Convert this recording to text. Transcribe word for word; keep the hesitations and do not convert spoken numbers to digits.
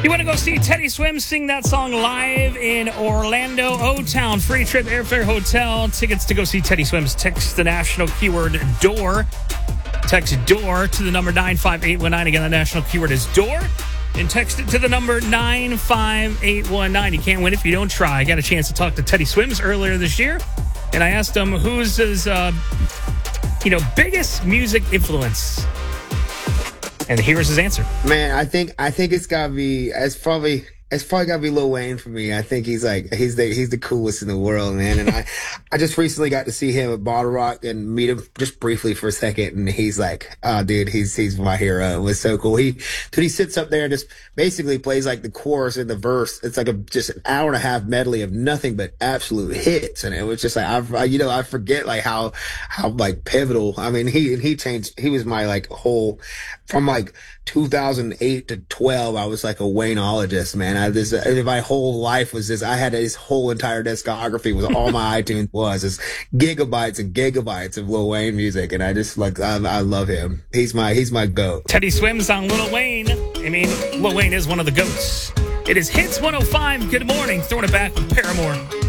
You want to go see Teddy Swims sing that song live in Orlando, O-Town, free trip, airfare, hotel, tickets to go see Teddy Swims. Text the national keyword DOOR. Text DOOR to the number nine five eight one nine. Again, the national keyword is DOOR. And text it to the number nine five eight one nine. You can't win if you don't try. I got a chance to talk to Teddy Swims earlier this year, and I asked him who's his, uh, you know, biggest music influence. And here's his answer. Man, I think I think it's gotta be it's probably it's probably gotta be Lil Wayne for me. I think he's like he's the he's the coolest in the world, man. And I I just recently got to see him at Bottle Rock and meet him just briefly for a second, and he's like, oh dude, he's he's my hero. It was so cool. He dude, he sits up there and just basically plays like the chorus and the verse. It's like a just an hour and a half medley of nothing but absolute hits, and it was just like I you know I forget like how how like pivotal. I mean, he he changed. He was my like whole from like two thousand eight to twelve. I was like a Wayneologist, man. I this my whole life was this. I had his whole entire discography was all my iTunes was is gigabytes and gigabytes of Lil Wayne music, and I just like I, I love him. He's my he's my goat. Teddy Swims on Lil Wayne. I mean, Lil Wayne is one of the goats. It is Hits one oh five. Good morning. Throwing it back with Paramore.